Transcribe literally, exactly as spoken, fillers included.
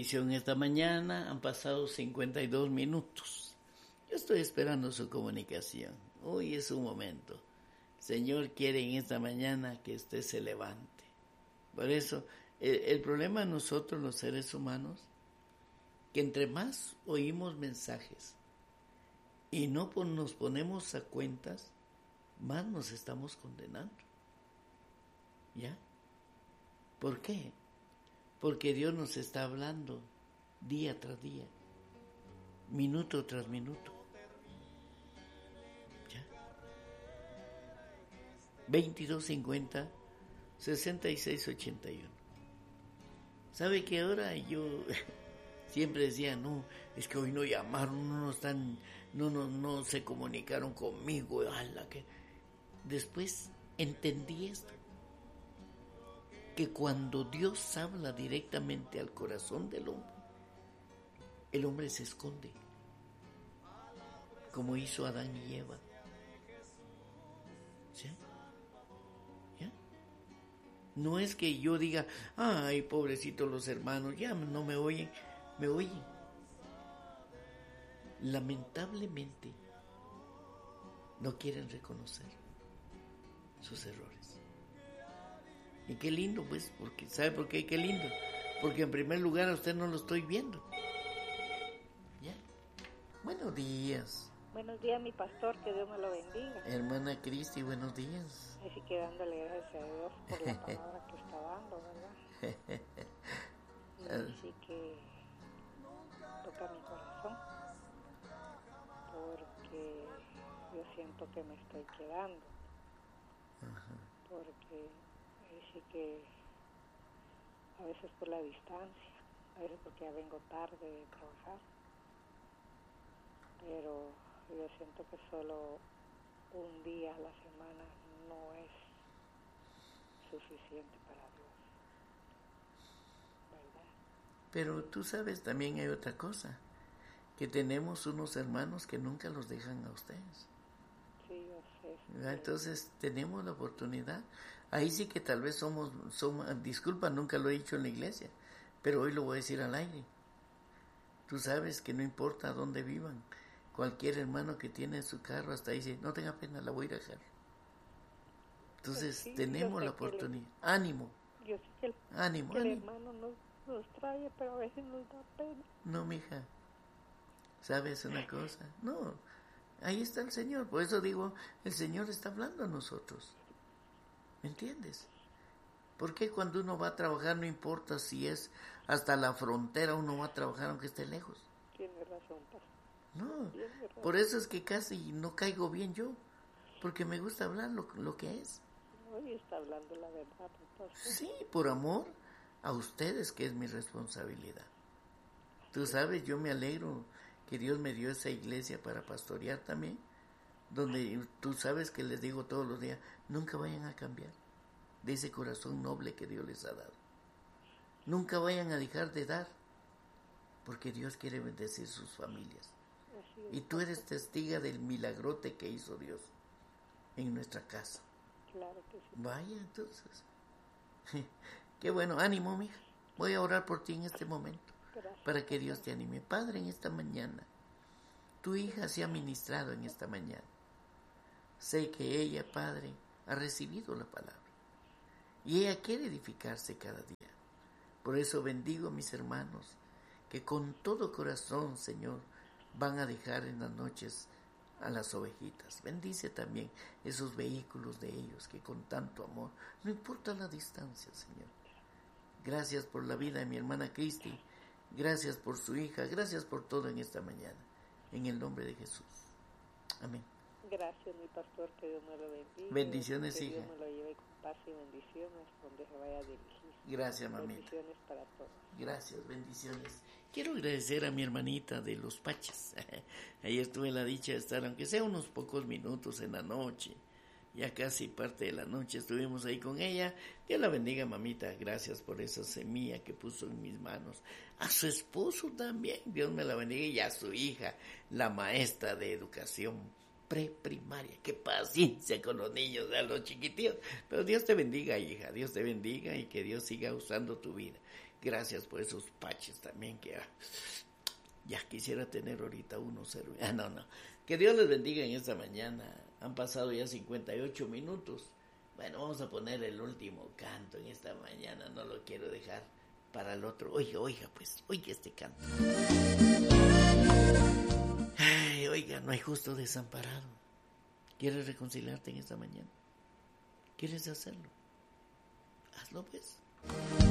bendición esta mañana. Han pasado cincuenta y dos minutos. Yo estoy esperando su comunicación. Hoy es su momento. El Señor quiere en esta mañana que usted se levante. Por eso, el, el problema de nosotros los seres humanos, que entre más oímos mensajes y no nos ponemos a cuentas, más nos estamos condenando. ¿Ya? ¿Por qué? Porque Dios nos está hablando día tras día, minuto tras minuto. ¿Ya? veintidós cincuenta, sesenta y seis ochenta y uno. ¿Sabe que ahora yo siempre decía, no, es que hoy no llamaron, no nos están, no, no, no se comunicaron conmigo, ala, que... Después entendí esto, que cuando Dios habla directamente al corazón del hombre, el hombre se esconde, como hizo Adán y Eva. ¿Sí? ¿Ya? No es que yo diga, ay, pobrecitos los hermanos, ya no me oyen, me oyen. Lamentablemente, no quieren reconocer sus errores. Y qué lindo, pues, porque ¿sabe por qué? Qué lindo. Porque en primer lugar a usted no lo estoy viendo. ¿Ya? Buenos días. Buenos días, mi pastor, que Dios me lo bendiga. Hermana Cristi, buenos días. Así que dándole gracias a Dios por la palabra que está dando, ¿verdad? Y así que toca mi corazón, porque yo siento que me estoy quedando. Ajá. Porque sí que a veces por la distancia, a veces porque ya vengo tarde de trabajar, pero yo siento que solo un día a la semana no es suficiente para Dios, ¿verdad? Pero tú sabes, también hay otra cosa, que tenemos unos hermanos que nunca los dejan a ustedes. Sí, yo sé. Entonces tenemos la oportunidad. Ahí sí que tal vez somos, somos, disculpa, nunca lo he dicho en la iglesia, pero hoy lo voy a decir al aire. Tú sabes que no importa dónde vivan, cualquier hermano que tiene su carro hasta ahí dice, no tenga pena, la voy a ir a dejar. Entonces pues sí, tenemos la oportunidad. El, ánimo. Yo sé que el, ánimo, que el ánimo. hermano nos, nos trae, pero a veces nos da pena. No, mija. ¿Sabes una cosa? No. Ahí está el Señor, por eso digo, el Señor está hablando a nosotros. ¿Me entiendes? Porque cuando uno va a trabajar, no importa si es hasta la frontera, uno va a trabajar aunque esté lejos? Tiene razón, pastor. No, por eso es que casi no caigo bien yo, porque me gusta hablar lo, lo que es. Hoy está hablando la verdad, entonces. Sí, por amor a ustedes, que es mi responsabilidad. Tú sabes, yo me alegro que Dios me dio esa iglesia para pastorear también, donde tú sabes que les digo todos los días, nunca vayan a cambiar de ese corazón noble que Dios les ha dado. Nunca vayan a dejar de dar, porque Dios quiere bendecir sus familias. Y tú eres testiga del milagrote que hizo Dios en nuestra casa. Claro que sí. Vaya, entonces. Qué bueno, ánimo, mija. Voy a orar por ti en este momento. Gracias, para que Dios te anime. Padre, en esta mañana, tu hija se ha ministrado en esta mañana. Sé que ella, Padre, ha recibido la palabra. Y ella quiere edificarse cada día. Por eso bendigo a mis hermanos, que con todo corazón, Señor, van a dejar en las noches a las ovejitas. Bendice también esos vehículos de ellos, que con tanto amor, no importa la distancia, Señor. Gracias por la vida de mi hermana Cristi. Gracias por su hija, gracias por todo en esta mañana, en el nombre de Jesús. Amén. Gracias, mi pastor, que Dios me lo bendiga. Bendiciones, que hija. Dios me lo lleve con paz y bendiciones donde se vaya a dirigir. Gracias, mamita. Bendiciones para todos. Gracias, bendiciones. Quiero agradecer a mi hermanita de Los Paches. Ayer tuve la dicha de estar, aunque sea unos pocos minutos en la noche, ya casi parte de la noche estuvimos ahí con ella. Dios la bendiga, mamita, gracias por esa semilla que puso en mis manos. A su esposo también, Dios me la bendiga, y a su hija, la maestra de educación preprimaria. Qué paciencia con los niños, a los chiquitillos. Pero Dios te bendiga, hija. Dios te bendiga y que Dios siga usando tu vida. Gracias por esos paches también que ah, ya quisiera tener ahorita uno cero. Ah, no, no. Que Dios les bendiga en esta mañana. Han pasado ya cincuenta y ocho minutos. Bueno, vamos a poner el último canto en esta mañana. No lo quiero dejar para el otro. Oiga, oiga, pues, oiga este canto. Ay, oiga, no hay justo desamparado. ¿Quieres reconciliarte en esta mañana? ¿Quieres hacerlo? Hazlo, pues.